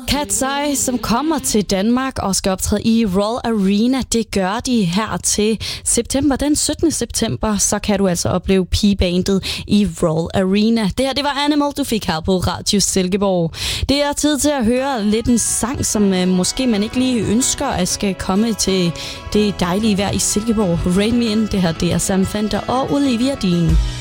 Cat's Eye, som kommer til Danmark og skal optræde i Royal Arena. Det gør de her til september. Den 17. september, så kan du altså opleve pigebandet i Royal Arena. Det her, det var Animal, du fik her på Radio Silkeborg. Det er tid til at høre lidt en sang, som måske man ikke lige ønsker at skal komme til det dejlige vejr i Silkeborg. Rain Me In, det her, det er Sam Fender og Olivia Dean.